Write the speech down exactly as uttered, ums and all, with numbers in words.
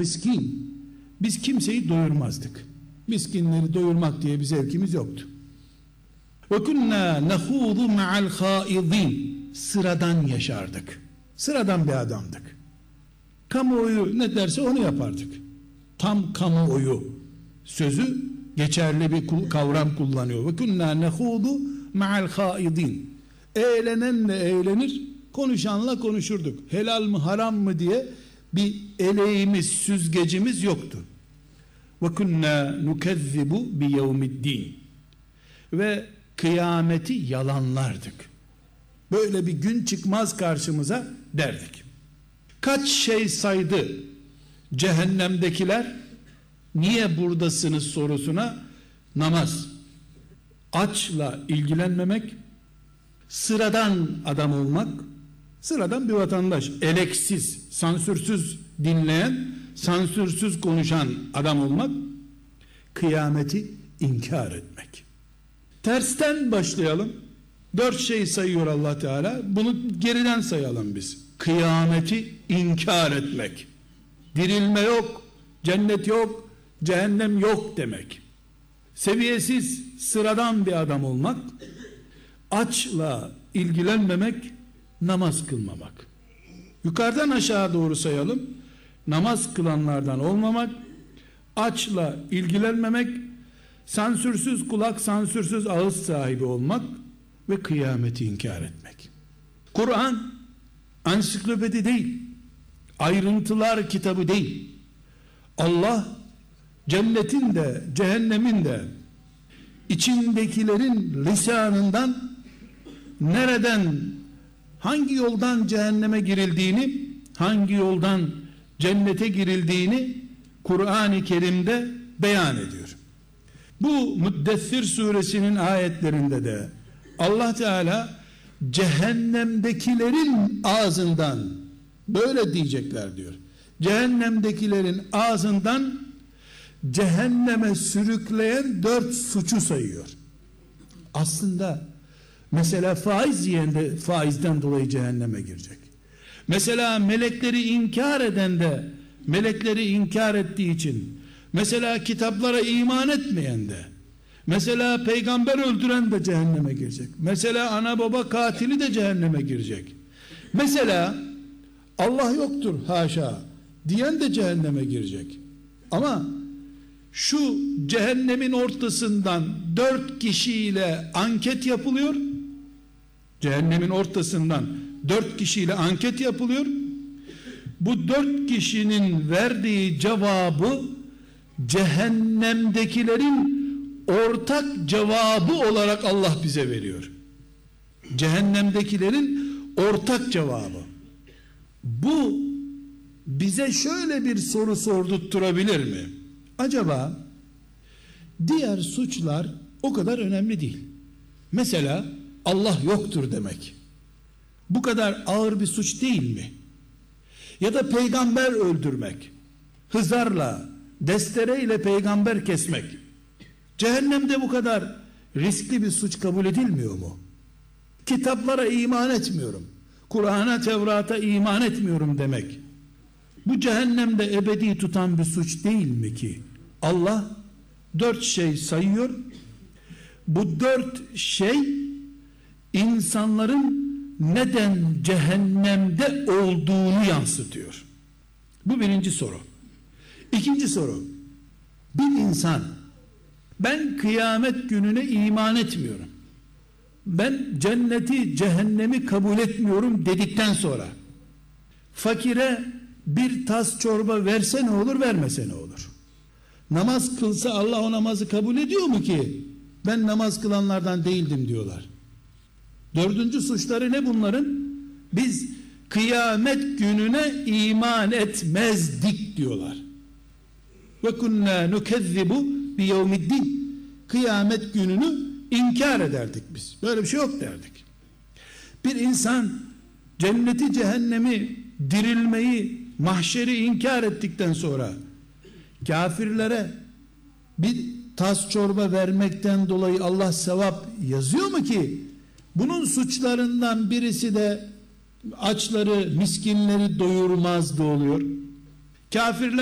miskin. Biz kimseyi doyurmazdık. Miskinleri doyurmak diye bir zevkimiz yoktu. Ve kunna nahudu ma'al haidin. Sıradan yaşardık. Sıradan bir adamdık. Kamuoyu ne derse onu yapardık. Tam kamuoyu sözü geçerli bir kavram kullanıyor. Ve kunna nahudu ma'al haidin. Eğlenenle eğlenir, konuşanla konuşurduk. Helal mı haram mı diye bir eleğimiz, süzgecimiz yoktu. Ve kunna nukezzibu bi yevmiddin. Ve kıyameti yalanlardık. Böyle bir gün çıkmaz karşımıza derdik. Kaç şey saydı cehennemdekiler? Niye buradasınız sorusuna: namaz, açla ilgilenmemek, sıradan adam olmak, sıradan bir vatandaş, eleksiz, sansürsüz dinleyen, sansürsüz konuşan adam olmak, kıyameti inkar etmek. Tersten başlayalım. Dört şey sayıyor Allah Teala. Bunu geriden sayalım biz. Kıyameti inkar etmek. Dirilme yok, cennet yok, cehennem yok demek. Seviyesiz, sıradan bir adam olmak, açla ilgilenmemek, namaz kılmamak. Yukarıdan aşağı doğru sayalım. Namaz kılanlardan olmamak, açla ilgilenmemek, sansürsüz kulak, sansürsüz ağız sahibi olmak ve kıyameti inkar etmek. Kur'an ansiklopedi değil, ayrıntılar kitabı değil. Allah cennetin de cehennemin de içindekilerin lisanından nereden, hangi yoldan cehenneme girildiğini, hangi yoldan cennete girildiğini Kur'an-ı Kerim'de beyan ediyor. Bu Müddessir suresinin ayetlerinde de Allah Teala cehennemdekilerin ağzından böyle diyecekler diyor. Cehennemdekilerin ağzından cehenneme sürükleyen dört suçu sayıyor. Aslında mesela faiz yiyen de faizden dolayı cehenneme girecek. Mesela melekleri inkar eden de melekleri inkar ettiği için, mesela kitaplara iman etmeyen de, mesela peygamber öldüren de cehenneme girecek. Mesela ana baba katili de cehenneme girecek. Mesela Allah yoktur haşa diyen de cehenneme girecek. Ama şu cehennemin ortasından dört kişiyle anket yapılıyor. Cehennemin ortasından dört kişiyle anket yapılıyor. Bu dört kişinin verdiği cevabı cehennemdekilerin ortak cevabı olarak Allah bize veriyor. Cehennemdekilerin ortak cevabı. Bu bize şöyle bir soru sordurtturabilir mi? Acaba diğer suçlar o kadar önemli değil. Mesela Allah yoktur demek. Bu kadar ağır bir suç değil mi? Ya da peygamber öldürmek, hızarla, destereyle peygamber kesmek, cehennemde bu kadar riskli bir suç kabul edilmiyor mu? Kitaplara iman etmiyorum, Kur'an'a, Tevrat'a iman etmiyorum demek, bu cehennemde ebedi tutan bir suç değil mi ki? Allah dört şey sayıyor. Bu dört şey insanların neden cehennemde olduğunu yansıtıyor. Bu birinci soru. İkinci soru: bir insan ben kıyamet gününe iman etmiyorum, ben cenneti cehennemi kabul etmiyorum dedikten sonra fakire bir tas çorba verse ne olur, vermese ne olur? Namaz kılsa Allah o namazı kabul ediyor mu ki? Ben namaz kılanlardan değildim diyorlar. Dördüncü suçları ne bunların? Biz kıyamet gününe iman etmezdik diyorlar. Ve kunna nukezzibu bi yevmiddin. Kıyamet gününü inkar ederdik biz. Böyle bir şey yok derdik. Bir insan cenneti, cehennemi, dirilmeyi, mahşeri inkar ettikten sonra kafirlere bir tas çorba vermekten dolayı Allah sevap yazıyor mu ki? Bunun suçlarından birisi de açları, miskinleri doyurmazdı oluyor. Kafirler